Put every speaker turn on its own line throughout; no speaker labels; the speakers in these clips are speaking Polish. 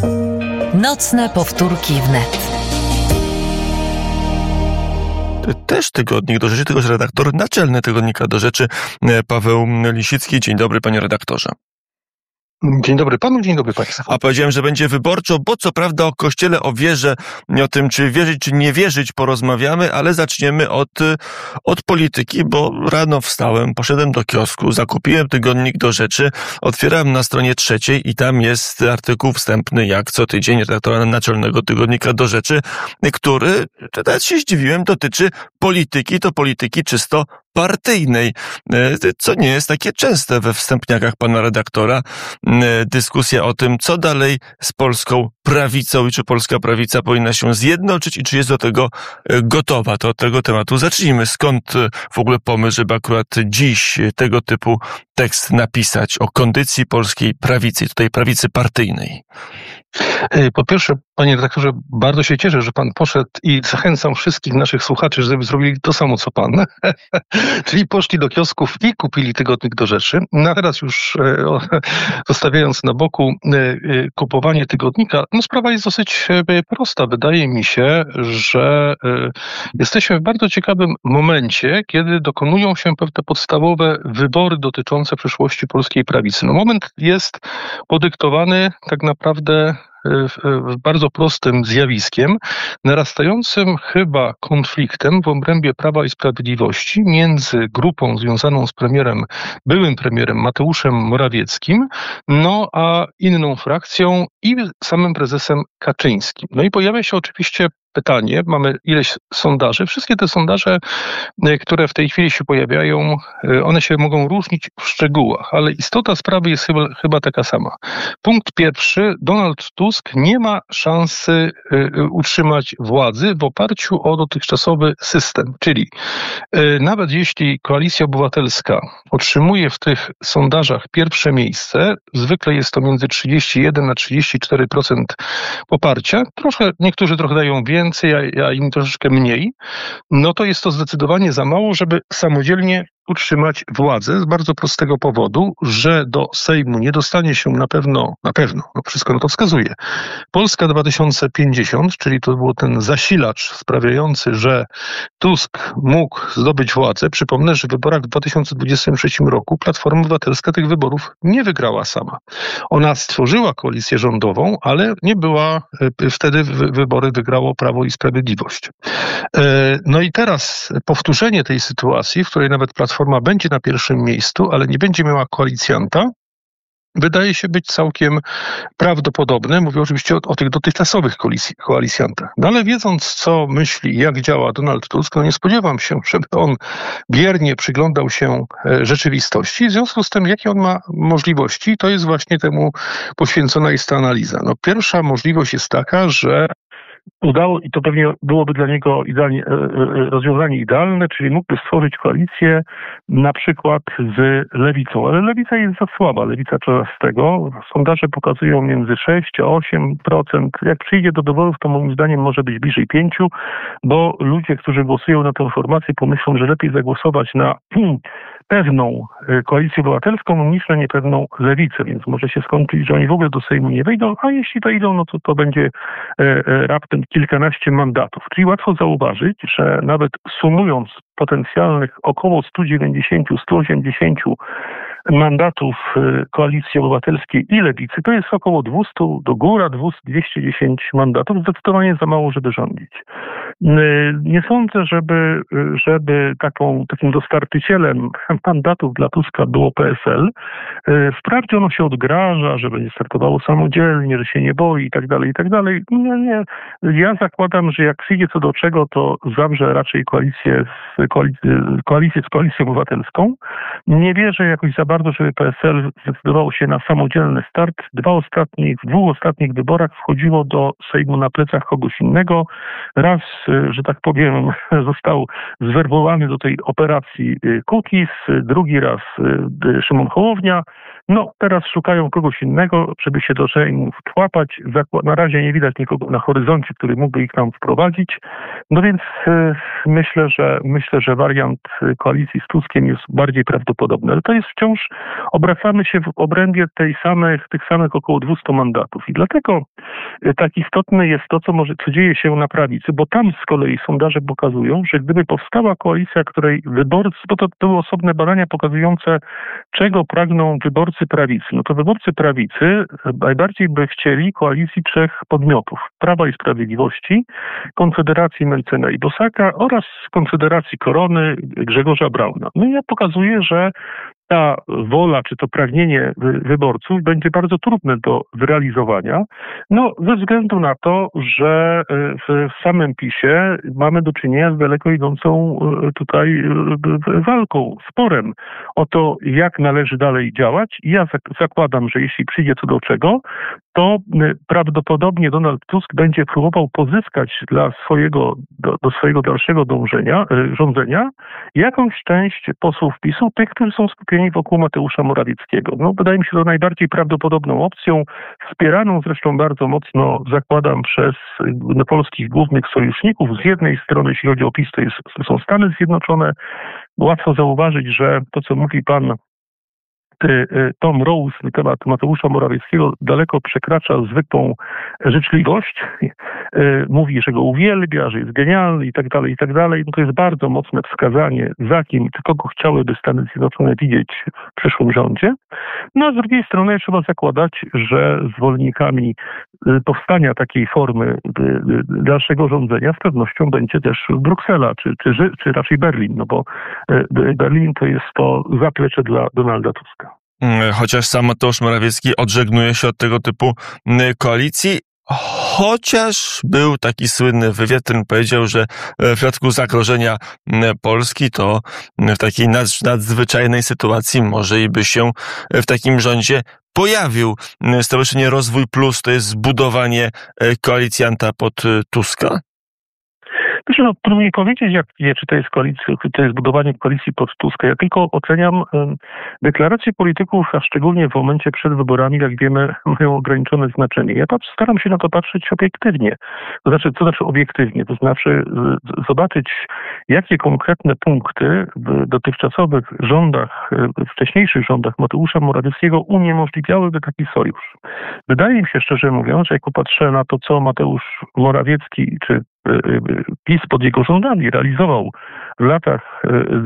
Nocne powtórki wnet.
Też tygodnik do rzeczy, tylko że redaktor naczelny tygodnika do rzeczy Paweł Lisicki. Dzień dobry, panie redaktorze.
Dzień dobry panu, dzień dobry państwu.
A powiedziałem, że będzie wyborczo, bo co prawda o Kościele, o wierze, o tym, czy wierzyć, czy nie wierzyć, porozmawiamy, ale zaczniemy od polityki, bo rano wstałem, poszedłem do kiosku, zakupiłem tygodnik do rzeczy, otwierałem na stronie 3 i tam jest artykuł wstępny, jak co tydzień redaktora naczelnego tygodnika do rzeczy, który, teraz się zdziwiłem, dotyczy polityki, to polityki czysto partyjnej, co nie jest takie częste we wstępniakach pana redaktora. Dyskusja o tym, co dalej z polską prawicą i czy polska prawica powinna się zjednoczyć i czy jest do tego gotowa. To od tego tematu zacznijmy. Skąd w ogóle pomysł, żeby akurat dziś tego typu tekst napisać o kondycji polskiej prawicy, tutaj prawicy partyjnej?
Po pierwsze, panie redaktorze, bardzo się cieszę, że pan poszedł i zachęcam wszystkich naszych słuchaczy, żeby zrobili to samo, co pan. Czyli poszli do kiosków i kupili tygodnik do rzeczy. No a teraz już zostawiając na boku kupowanie tygodnika, no sprawa jest dosyć prosta. Wydaje mi się, że jesteśmy w bardzo ciekawym momencie, kiedy dokonują się pewne podstawowe wybory dotyczące przyszłości polskiej prawicy. No moment jest podyktowany tak naprawdę bardzo prostym zjawiskiem, narastającym chyba konfliktem w obrębie Prawa i Sprawiedliwości między grupą związaną z byłym premierem Mateuszem Morawieckim, no a inną frakcją i samym prezesem Kaczyńskim. No i pojawia się oczywiście pytanie, mamy ileś sondaży, wszystkie te sondaże, które w tej chwili się pojawiają, one się mogą różnić w szczegółach, ale istota sprawy jest chyba taka sama. Punkt pierwszy, Donald Tusk nie ma szansy utrzymać władzy w oparciu o dotychczasowy system, czyli nawet jeśli Koalicja Obywatelska otrzymuje w tych sondażach pierwsze miejsce, zwykle jest to między 31 a 34% poparcia, niektórzy trochę dają więcej, a inni troszeczkę mniej, no to jest to zdecydowanie za mało, żeby samodzielnie utrzymać władzę z bardzo prostego powodu, że do Sejmu nie dostanie się na pewno, no wszystko na to wskazuje, Polska 2050, czyli to był ten zasilacz sprawiający, że Tusk mógł zdobyć władzę. Przypomnę, że w wyborach w 2023 roku Platforma Obywatelska tych wyborów nie wygrała sama. Ona stworzyła koalicję rządową, ale nie była, wtedy wybory wygrało Prawo i Sprawiedliwość. No i teraz powtórzenie tej sytuacji, w której nawet Platforma będzie na pierwszym miejscu, ale nie będzie miała koalicjanta, wydaje się być całkiem prawdopodobne. Mówię oczywiście o tych dotychczasowych koalicjantach. No ale wiedząc, co myśli, jak działa Donald Tusk, no nie spodziewam się, żeby on biernie przyglądał się rzeczywistości. W związku z tym, jakie on ma możliwości, to jest właśnie temu poświęcona jest ta analiza. No pierwsza możliwość jest taka, że i to pewnie byłoby dla niego rozwiązanie idealne, czyli mógłby stworzyć koalicję na przykład z Lewicą. Ale Lewica jest za słaba, Lewica coraz z tego. Sondaże pokazują między 6 a 8%. Jak przyjdzie do wyborów, to moim zdaniem może być bliżej 5%, bo ludzie, którzy głosują na tę formację, pomyślą, że lepiej zagłosować na pewną koalicję obywatelską niż na niepewną lewicę, więc może się skończyć, że oni w ogóle do Sejmu nie wejdą, a jeśli wejdą, no to będzie raptem kilkanaście mandatów. Czyli łatwo zauważyć, że nawet sumując potencjalnych około 190-180 mandatów Koalicji Obywatelskiej i Lewicy, to jest około 200 do góra, 210 mandatów, zdecydowanie za mało, żeby rządzić. Nie sądzę, żeby takim dostarczycielem mandatów dla Tuska było PSL. Wprawdzie ono się odgraża, że będzie startowało samodzielnie, że się nie boi i tak dalej, i tak dalej. Nie. Ja zakładam, że jak przyjdzie co do czego, to zawrze raczej koalicję z Koalicją Obywatelską. Nie wierzę jakoś za bardzo, żeby PSL zdecydował się na samodzielny start. W dwóch ostatnich wyborach wchodziło do Sejmu na plecach kogoś innego. Raz, że tak powiem, został zwerbowany do tej operacji Kukiz, drugi raz Szymon Hołownia. No, teraz szukają kogoś innego, żeby się do Sejmu wkłapać. Na razie nie widać nikogo na horyzoncie, który mógłby ich tam wprowadzić. No więc myślę, że wariant koalicji z Tuskiem jest bardziej prawdopodobny. Ale to jest wciąż, obracamy się w obrębie tych samych około 200 mandatów. I dlatego tak istotne jest to, co dzieje się na prawicy, bo tam z kolei sondaże pokazują, że gdyby powstała koalicja, której wyborcy, bo to były osobne badania pokazujące, czego pragną wyborcy prawicy. No to wyborcy prawicy najbardziej by chcieli koalicji 3 podmiotów. Prawa i Sprawiedliwości, Konfederacji Mencena i Bosaka oraz Konfederacji Korony Grzegorza Brauna. No i ja pokazuję, że ta wola, czy to pragnienie wyborców będzie bardzo trudne do zrealizowania, no ze względu na to, że w samym PiS-ie mamy do czynienia z daleko idącą tutaj walką, sporem o to, jak należy dalej działać. I ja zakładam, że jeśli przyjdzie co do czego, to prawdopodobnie Donald Tusk będzie próbował pozyskać do swojego dalszego rządzenia jakąś część posłów PiS-u, tych, którzy są skupieni wokół Mateusza Morawieckiego. No, wydaje mi się to najbardziej prawdopodobną opcją, wspieraną zresztą bardzo mocno, zakładam, przez polskich głównych sojuszników. Z jednej strony, jeśli chodzi o PiS, to są Stany Zjednoczone. Łatwo zauważyć, że to, co mówi pan Tom Rose na temat Mateusza Morawieckiego daleko przekracza zwykłą życzliwość. Mówi, że go uwielbia, że jest genialny i tak dalej. No to jest bardzo mocne wskazanie, za kim, kogo chciałyby Stany Zjednoczone widzieć w przyszłym rządzie. No a z drugiej strony trzeba zakładać, że zwolennikami powstania takiej formy dalszego rządzenia z pewnością będzie też Bruksela, czy raczej Berlin, no bo Berlin to jest to zaplecze dla Donalda Tuska.
Chociaż sam Mateusz Morawiecki odżegnuje się od tego typu koalicji, chociaż był taki słynny wywiad, który powiedział, że w przypadku zagrożenia Polski to w takiej nadzwyczajnej sytuacji może i by się w takim rządzie pojawił. Stowarzyszenie Rozwój Plus to jest zbudowanie koalicjanta pod Tuska?
Proszę, trudno mi powiedzieć, czy to jest budowanie koalicji pod Tuska. Ja tylko oceniam deklaracje polityków, a szczególnie w momencie przed wyborami, jak wiemy, mają ograniczone znaczenie. Ja staram się na to patrzeć obiektywnie. Co znaczy obiektywnie? To znaczy zobaczyć, jakie konkretne punkty w dotychczasowych rządach, wcześniejszych rządach Mateusza Morawieckiego uniemożliwiałyby taki sojusz. Wydaje mi się, szczerze mówiąc, że jak popatrzę na to, co Mateusz Morawiecki, czy PiS pod jego rządami realizował w latach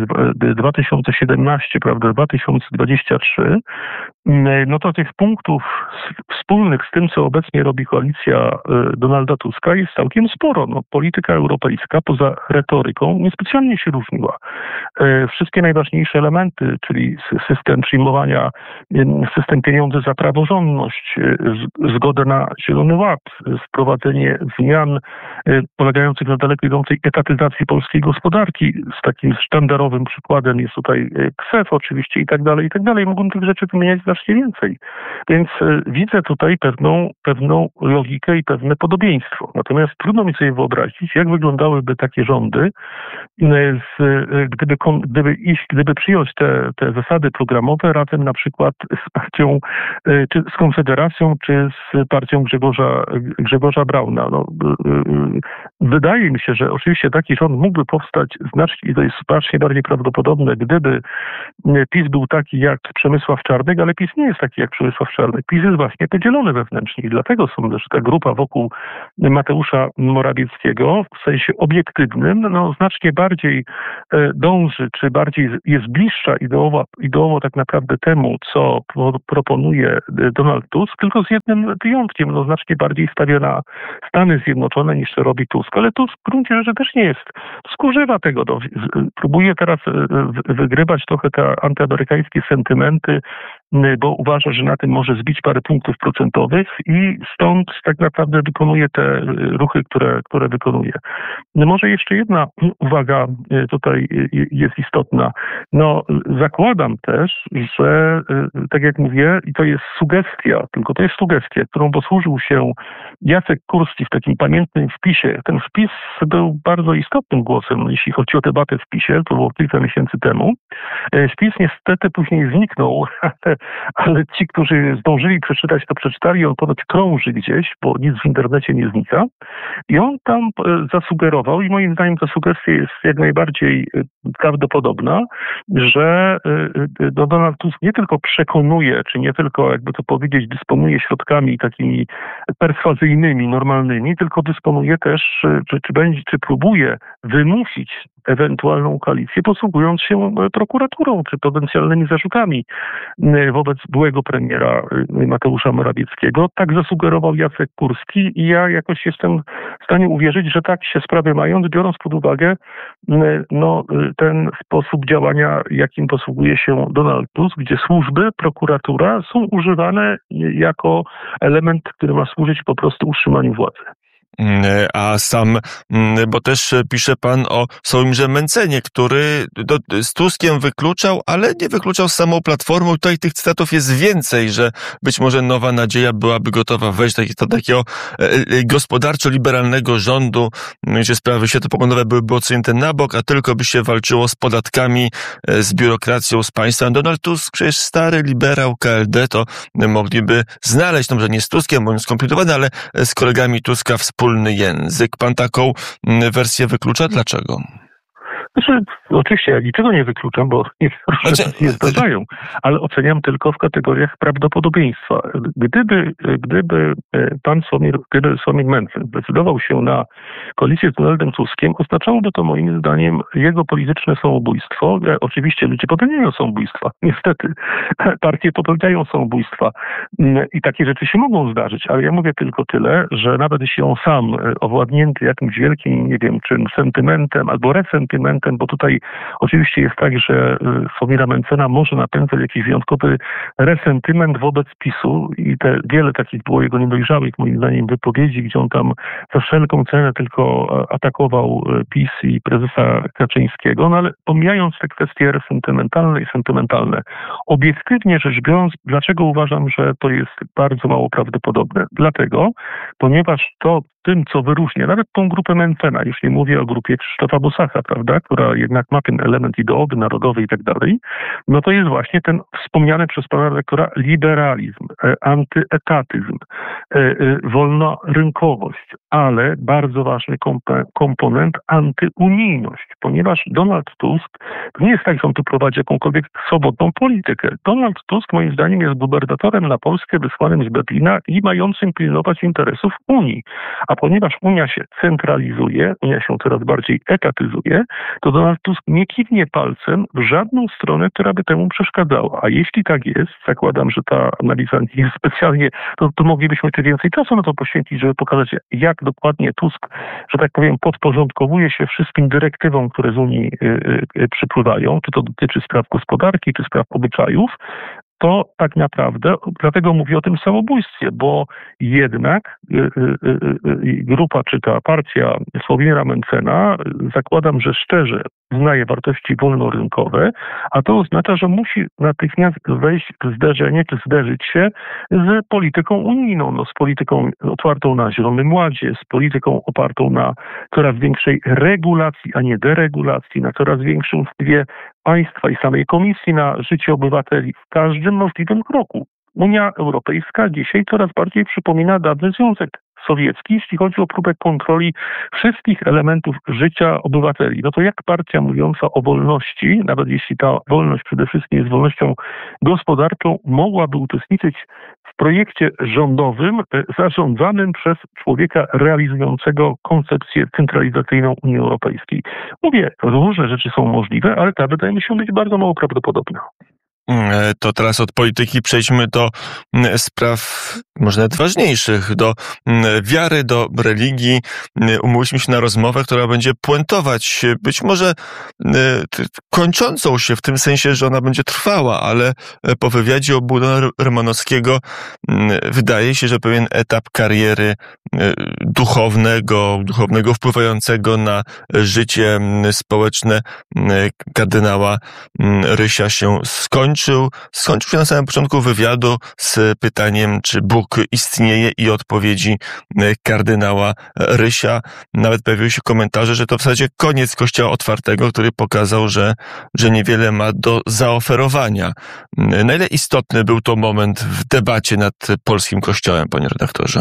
2017, prawda, 2023, no to tych punktów wspólnych z tym, co obecnie robi koalicja Donalda Tuska, jest całkiem sporo. No, polityka europejska poza retoryką niespecjalnie się różniła. Wszystkie najważniejsze elementy, czyli system przyjmowania, system pieniędzy za praworządność, zgoda na Zielony Ład, wprowadzenie zmian polegających na daleko idącej etatyzacji polskiej gospodarki. Z takim sztandarowym przykładem jest tutaj KSEF oczywiście i tak dalej. Mógłbym tych rzeczy wymieniać znacznie więcej. Więc widzę tutaj pewną logikę i pewne podobieństwo. Natomiast trudno mi sobie wyobrazić, jak wyglądałyby takie rządy, gdyby przyjąć te zasady programowe razem na przykład z partią, czy z Konfederacją, czy z partią Grzegorza Brauna. No, wydaje mi się, że oczywiście taki rząd mógłby powstać znacznie, i to jest znacznie bardziej prawdopodobne, gdyby PiS był taki jak Przemysław Czarnek, ale PiS nie jest taki jak Przemysław Czarnek. PiS jest właśnie podzielony wewnętrznie i dlatego sądzę, że ta grupa wokół Mateusza Morawieckiego w sensie obiektywnym, no znacznie bardziej dąży, czy bardziej jest bliższa ideowo tak naprawdę temu, co proponuje Donald Tusk, tylko z jednym wyjątkiem, no znacznie bardziej stawia na Stany Zjednoczone niż to robi Tusk. Ale Tusk w gruncie rzeczy też nie jest. Tusk używa tego. Próbuje teraz wygrywać trochę te antyamerykańskie sentymenty, bo uważa, że na tym może zbić parę punktów procentowych i stąd tak naprawdę wykonuje te ruchy, które wykonuje. Może jeszcze jedna uwaga tutaj jest istotna. No, zakładam też, że tak jak mówię, i to jest sugestia, tylko to jest sugestia, którą posłużył się Jacek Kurski w takim pamiętnym wpisie. Ten wpis był bardzo istotnym głosem, jeśli chodzi o debatę w PiS-ie, to było kilka miesięcy temu. Wpis niestety później zniknął, ale ale ci, którzy zdążyli przeczytać, to przeczytali. On ponoć krąży gdzieś, bo nic w internecie nie znika. I on tam zasugerował, i moim zdaniem ta sugestia jest jak najbardziej prawdopodobna, że Donald Tusk nie tylko przekonuje, czy nie tylko, jakby to powiedzieć, dysponuje środkami takimi perswazyjnymi, normalnymi, tylko dysponuje też, czy próbuje wymusić ewentualną koalicję, posługując się prokuraturą, czy potencjalnymi zarzutami wobec byłego premiera Mateusza Morawieckiego. Tak zasugerował Jacek Kurski i ja jakoś jestem w stanie uwierzyć, że tak się sprawy mają, biorąc pod uwagę ten sposób działania, jakim posługuje się Donald Tusk, gdzie służby, prokuratura są używane jako element, który ma służyć po prostu utrzymaniu władzy.
A sam, bo też pisze pan o Sławomirze Mentzenie, który z Tuskiem wykluczał, ale nie wykluczał z samą Platformą. Tutaj tych cytatów jest więcej, że być może Nowa Nadzieja byłaby gotowa wejść do takiego gospodarczo-liberalnego rządu, gdzie sprawy światopoglądowe byłyby odsunięte na bok, a tylko by się walczyło z podatkami, z biurokracją, z państwem. Donald Tusk, przecież stary liberał KLD, to mogliby znaleźć, no może nie z Tuskiem, bo on jest skomplikowany, ale z kolegami Tuska wspólny język. Pan taką wersję wyklucza? Dlaczego?
Znaczy, oczywiście ja niczego nie wykluczam, bo nie zdarzają, ale oceniam tylko w kategoriach prawdopodobieństwa. Gdyby pan Sławomir Mentzen zdecydował się na koalicję z Donaldem Tuskiem, oznaczałoby to moim zdaniem jego polityczne samobójstwo. Oczywiście ludzie popełniają samobójstwa. Niestety partie popełniają samobójstwa i takie rzeczy się mogą zdarzyć, ale ja mówię tylko tyle, że nawet jeśli on sam owładnięty jakimś wielkim, nie wiem, czym sentymentem albo resentymentem, bo tutaj oczywiście jest tak, że Sławomira Mentzena może napędzać jakiś wyjątkowy resentyment wobec PiS-u i wiele takich było jego niedojrzałych, moim zdaniem, wypowiedzi, gdzie on tam za wszelką cenę tylko atakował PiS i prezesa Kaczyńskiego, no ale pomijając te kwestie resentymentalne i sentymentalne, obiektywnie rzecz biorąc, dlaczego uważam, że to jest bardzo mało prawdopodobne? Dlatego, ponieważ tym, co wyróżnia nawet tą grupę Mentzena, już nie mówię o grupie Krzysztofa Bosaka, prawda, która jednak ma ten element ideowy, narodowy i tak dalej, no to jest właśnie ten wspomniany przez pana redaktora liberalizm, antyetatyzm, wolnorynkowość, ale bardzo ważny komponent antyunijność, ponieważ Donald Tusk, to nie jest tak, że on tu prowadzi jakąkolwiek swobodną politykę. Donald Tusk moim zdaniem jest gubernatorem na Polskę wysłanym z Berlina i mającym pilnować interesów Unii. A ponieważ Unia się centralizuje, Unia się coraz bardziej etatyzuje, to Donald Tusk nie kiwnie palcem w żadną stronę, która by temu przeszkadzała. A jeśli tak jest, zakładam, że ta analiza nie jest specjalnie, to moglibyśmy jeszcze więcej czasu na to poświęcić, żeby pokazać, jak dokładnie Tusk, że tak powiem, podporządkowuje się wszystkim dyrektywom, które z Unii przypływają, czy to dotyczy spraw gospodarki, czy spraw obyczajów, to tak naprawdę, dlatego mówię o tym samobójstwie, bo jednak grupa, czy ta partia Sławomira Mentzena, zakładam, że szczerze uznaje wartości wolnorynkowe, a to oznacza, że musi natychmiast wejść w zderzenie, czy zderzyć się z polityką unijną, no, z polityką otwartą na Zielonym Ładzie, z polityką opartą na coraz większej regulacji, a nie deregulacji, na coraz większym wpływie państwa i samej Komisji na życie obywateli w każdym możliwym kroku. Unia Europejska dzisiaj coraz bardziej przypomina dawny Związek Sowiecki, jeśli chodzi o próbę kontroli wszystkich elementów życia obywateli. No to jak partia mówiąca o wolności, nawet jeśli ta wolność przede wszystkim jest wolnością gospodarczą, mogłaby uczestniczyć w projekcie rządowym zarządzanym przez człowieka realizującego koncepcję centralizacyjną Unii Europejskiej. Mówię, różne rzeczy są możliwe, ale ta wydaje mi się być bardzo mało prawdopodobna.
To teraz od polityki przejdźmy do spraw może nawet ważniejszych, do wiary, do religii. Umówiliśmy się na rozmowę, która będzie puentować, być może kończącą się w tym sensie, że ona będzie trwała, ale po wywiadzie u Bogdana Rymanowskiego wydaje się, że pewien etap kariery duchownego wpływającego na życie społeczne kardynała Rysia się skończył. skończył się na samym początku wywiadu z pytaniem, czy Bóg istnieje i odpowiedzi kardynała Rysia. Nawet pojawiły się komentarze, że to w zasadzie koniec Kościoła Otwartego, który pokazał, że niewiele ma do zaoferowania. Na ile istotny był to moment w debacie nad polskim Kościołem, panie redaktorze?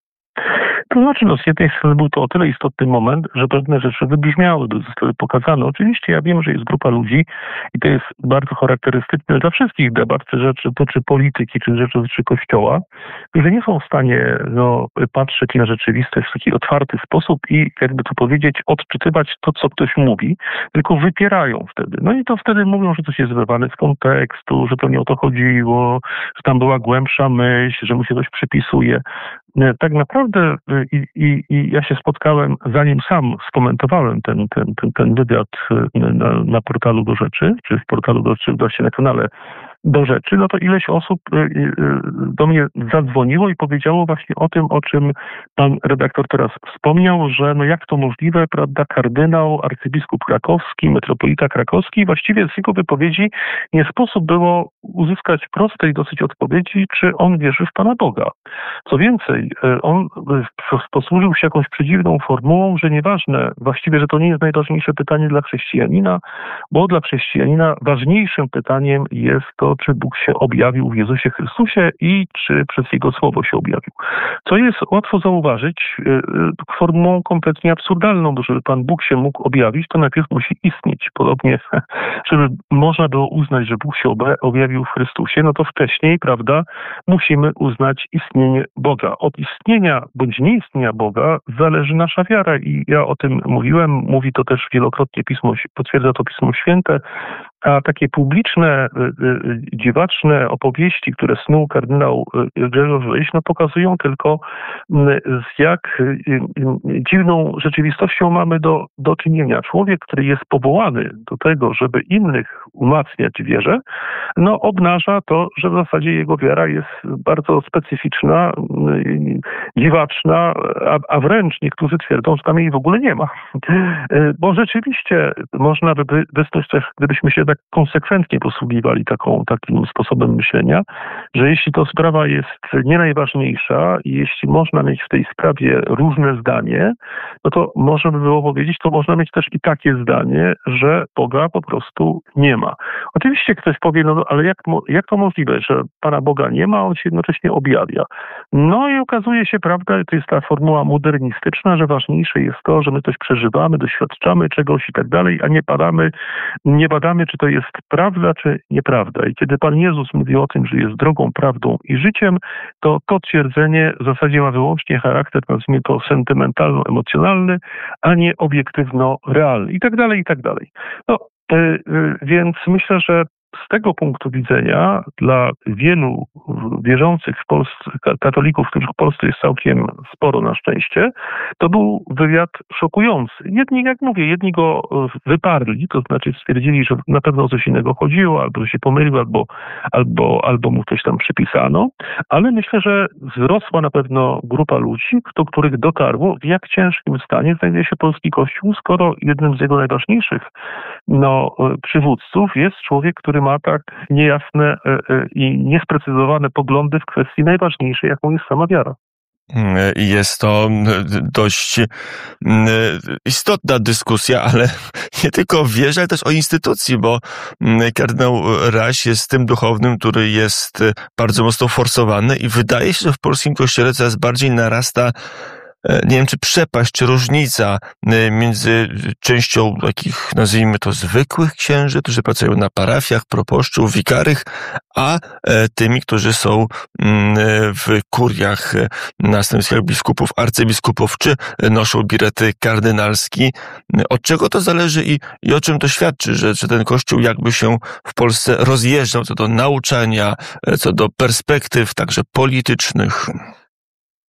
To znaczy, z jednej strony był to o tyle istotny moment, że pewne rzeczy wybrzmiały, zostały pokazane. Oczywiście ja wiem, że jest grupa ludzi i to jest bardzo charakterystyczne dla wszystkich debat, czy rzeczy dotyczy polityki, czy rzeczy dotyczy Kościoła, że nie są w stanie patrzeć na rzeczywistość w taki otwarty sposób i, jakby to powiedzieć, odczytywać to, co ktoś mówi, tylko wypierają wtedy. No i to wtedy mówią, że coś jest wyrwane z kontekstu, że to nie o to chodziło, że tam była głębsza myśl, że mu się coś przypisuje. Tak naprawdę i ja się spotkałem, zanim sam skomentowałem ten wywiad na portalu Do Rzeczy, czy w portalu Do Rzeczy, właśnie na kanale Do Rzeczy, no to ileś osób do mnie zadzwoniło i powiedziało właśnie o tym, o czym pan redaktor teraz wspomniał, że no jak to możliwe, prawda, kardynał, arcybiskup krakowski, metropolita krakowski, właściwie z jego wypowiedzi nie sposób było uzyskać prostej dosyć odpowiedzi, czy on wierzy w Pana Boga. Co więcej, on posłużył się jakąś przedziwną formułą, że nieważne, właściwie, że to nie jest najważniejsze pytanie dla chrześcijanina, bo dla chrześcijanina ważniejszym pytaniem jest to, czy Bóg się objawił w Jezusie Chrystusie i czy przez Jego Słowo się objawił. Co jest łatwo zauważyć, formułą kompletnie absurdalną, bo żeby Pan Bóg się mógł objawić, to najpierw musi istnieć. Podobnie, żeby można było uznać, że Bóg się objawił w Chrystusie, no to wcześniej, prawda, musimy uznać istnienie Boga. Od istnienia bądź nieistnienia Boga zależy nasza wiara i ja o tym mówiłem, mówi to też wielokrotnie potwierdza to Pismo Święte, a takie publiczne, dziwaczne opowieści, które snuł kardynał Grzegorz Ryś, no pokazują tylko, z jak dziwną rzeczywistością mamy do czynienia. Człowiek, który jest powołany do tego, żeby innych umacniać w wierze, no obnaża to, że w zasadzie jego wiara jest bardzo specyficzna, dziwaczna, a wręcz niektórzy twierdzą, że tam jej w ogóle nie ma. Bo rzeczywiście można by wysnuć też, gdybyśmy się tak konsekwentnie posługiwali takim sposobem myślenia, że jeśli to sprawa jest nie najważniejsza i jeśli można mieć w tej sprawie różne zdanie, no to można by było powiedzieć, to można mieć też i takie zdanie, że Boga po prostu nie ma. Oczywiście ktoś powie, no ale jak to możliwe, że Pana Boga nie ma, on się jednocześnie objawia. No i okazuje się, prawda, to jest ta formuła modernistyczna, że ważniejsze jest to, że my coś przeżywamy, doświadczamy czegoś i tak dalej, a nie badamy, czy to jest prawda, czy nieprawda. I kiedy Pan Jezus mówi o tym, że jest drogą, prawdą i życiem, to twierdzenie w zasadzie ma wyłącznie charakter, nazwijmy to sentymentalno-emocjonalny, a nie obiektywno-realny i tak dalej, i tak dalej. No, więc myślę, że z tego punktu widzenia dla wielu wierzących w Polsce, katolików, których w Polsce jest całkiem sporo na szczęście, to był wywiad szokujący. Jedni go wyparli, to znaczy stwierdzili, że na pewno o coś innego chodziło, albo że się pomylił, albo mu coś tam przypisano, ale myślę, że wzrosła na pewno grupa ludzi, do których dotarło, w jak ciężkim stanie znajduje się polski Kościół, skoro jednym z jego najważniejszych przywódców jest człowiek, który ma tak niejasne i niesprecyzowane poglądy w kwestii najważniejszej, jaką jest sama wiara.
Jest to dość istotna dyskusja, ale nie tylko o wierze, ale też o instytucji, bo kardynał Raś jest tym duchownym, który jest bardzo mocno forsowany i wydaje się, że w polskim kościele coraz bardziej narasta, nie wiem, czy przepaść, czy różnica między częścią takich, nazwijmy to, zwykłych księży, którzy pracują na parafiach, proboszczów, wikarych, a tymi, którzy są w kuriach, na stanowiskach biskupów, arcybiskupów, czy noszą birety kardynalski. Od czego to zależy i o czym to świadczy, że ten Kościół jakby się w Polsce rozjeżdżał co do nauczania, co do perspektyw także politycznych?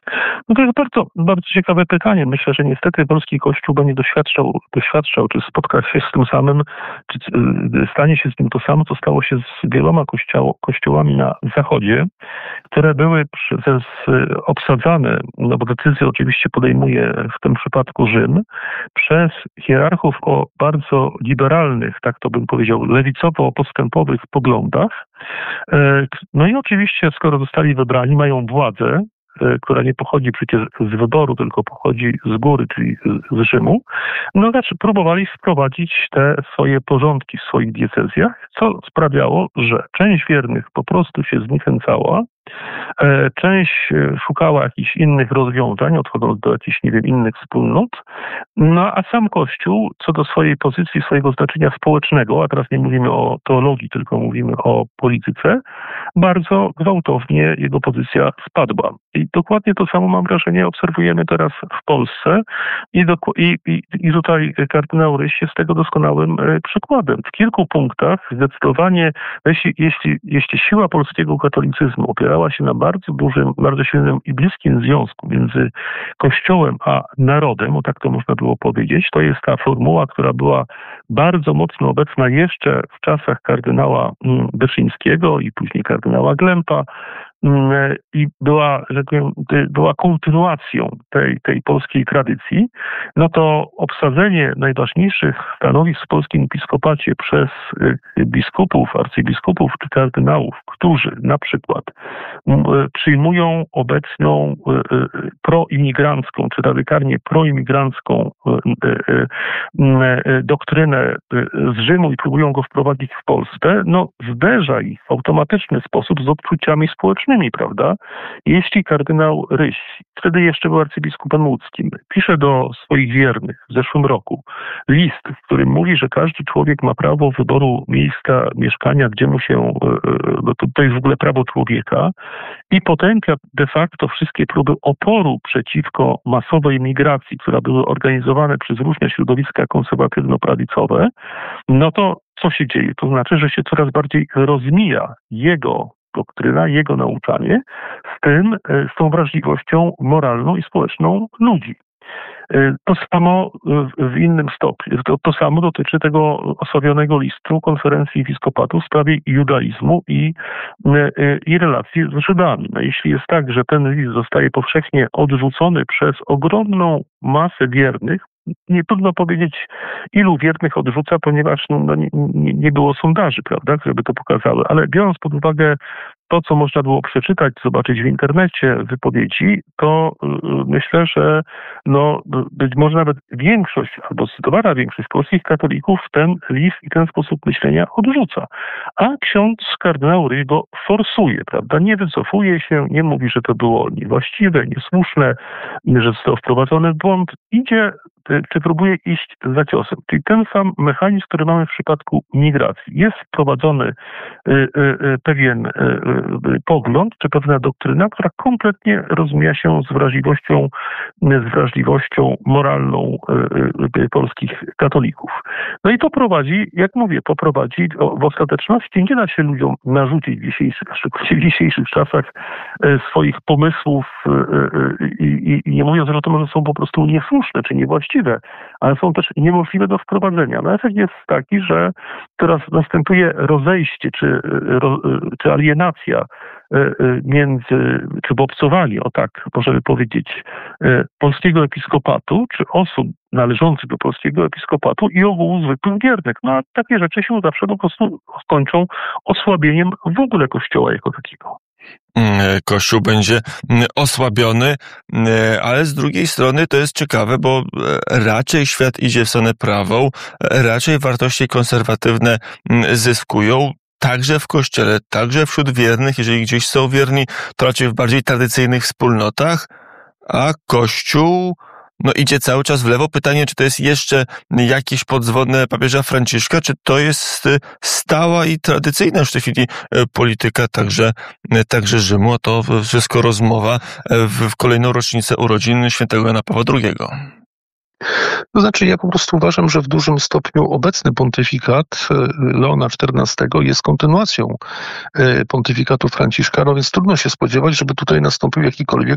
No to jest bardzo, bardzo ciekawe pytanie. Myślę, że niestety polski Kościół będzie doświadczał, czy spotka się z tym samym, czy stanie się z nim to samo, co stało się z wieloma kościołami na Zachodzie, które były obsadzane, no bo decyzję oczywiście podejmuje w tym przypadku Rzym, przez hierarchów o bardzo liberalnych, tak to bym powiedział, lewicowo-postępowych poglądach. No i oczywiście, skoro zostali wybrani, mają władzę, która nie pochodzi przecież z wyboru, tylko pochodzi z góry, czyli z Rzymu, no znaczy próbowali wprowadzić te swoje porządki w swoich diecezjach, co sprawiało, że część wiernych po prostu się zniechęcała, część szukała jakichś innych rozwiązań, odchodząc do jakichś, nie wiem, innych wspólnot, no a sam Kościół, co do swojej pozycji, swojego znaczenia społecznego, a teraz nie mówimy o teologii, tylko mówimy o polityce, bardzo gwałtownie jego pozycja spadła. I dokładnie to samo, mam wrażenie, obserwujemy teraz w Polsce i tutaj kardynał Ryś jest tego doskonałym przykładem. W kilku punktach zdecydowanie, jeśli siła polskiego katolicyzmu opierała się na bardzo dużym, bardzo silnym i bliskim związku między Kościołem a narodem, o tak to można było powiedzieć, to jest ta formuła, która była bardzo mocno obecna jeszcze w czasach kardynała Wyszyńskiego i później kardynała Glempa, i była kontynuacją tej polskiej tradycji, no to obsadzenie najważniejszych stanowisk w polskim episkopacie przez biskupów, arcybiskupów czy kardynałów, którzy na przykład przyjmują obecną proimigrancką czy radykalnie proimigrancką doktrynę z Rzymu i próbują go wprowadzić w Polsce, no zderza ich w automatyczny sposób z odczuciami społecznymi, prawda? Jeśli kardynał Ryś, wtedy jeszcze był arcybiskupem łódzkim, pisze do swoich wiernych w zeszłym roku list, w którym mówi, że każdy człowiek ma prawo wyboru miejsca mieszkania, gdzie mu się, to jest w ogóle prawo człowieka, i potępia de facto wszystkie próby oporu przeciwko masowej migracji, które były organizowane przez różne środowiska konserwatywno-prawicowe, no to co się dzieje? To znaczy, że się coraz bardziej rozmija jego doktryna, jego nauczanie z tą wrażliwością moralną i społeczną ludzi. To samo w innym stopniu. To samo dotyczy tego osławionego listu Konferencji Episkopatu w sprawie judaizmu i relacji z Żydami. No, jeśli jest tak, że ten list zostaje powszechnie odrzucony przez ogromną masę wiernych, nie trudno powiedzieć, ilu wiernych odrzuca, ponieważ nie było sondaży, prawda, które by to pokazały, ale biorąc pod uwagę to, co można było przeczytać, zobaczyć w internecie, wypowiedzi, to myślę, że być może nawet większość, albo zdecydowana większość polskich katolików ten list i ten sposób myślenia odrzuca. A ksiądz kardynał Ryś go forsuje, prawda? Nie wycofuje się, nie mówi, że to było niewłaściwe, niesłuszne, że został wprowadzony w błąd. Idzie, czy próbuje iść za ciosem. Czyli ten sam mechanizm, który mamy w przypadku migracji. Jest wprowadzony pewien pogląd, czy pewna doktryna, która kompletnie rozmija się z wrażliwością moralną polskich katolików. No i to prowadzi, jak mówię, w ostateczności nie da się ludziom narzucić w dzisiejszych czasach swoich pomysłów i nie mówiąc o tym, że są po prostu niesłuszne czy niewłaściwe, ale są też niemożliwe do wprowadzenia. No efekt jest taki, że teraz następuje rozejście czy alienacja czy obcowanie, o tak możemy powiedzieć, polskiego episkopatu, czy osób należących do polskiego episkopatu i ogółu zwykłych wiernych. No a takie rzeczy się zawsze po prostu skończą osłabieniem w ogóle Kościoła jako takiego.
Kościół będzie osłabiony, ale z drugiej strony to jest ciekawe, bo raczej świat idzie w stronę prawą, raczej wartości konserwatywne zyskują, także w Kościele, także wśród wiernych, jeżeli gdzieś są wierni, to raczej w bardziej tradycyjnych wspólnotach, a Kościół idzie cały czas w lewo. Pytanie, czy to jest jeszcze jakieś podzwodne papieża Franciszka, czy to jest stała i tradycyjna już w tej chwili polityka także Rzymu, a to wszystko rozmowa w kolejną rocznicę urodzin świętego Jana Pawła II.
To znaczy, ja po prostu uważam, że w dużym stopniu obecny pontyfikat Leona XIV jest kontynuacją pontyfikatu Franciszka, no więc trudno się spodziewać, żeby tutaj nastąpił jakikolwiek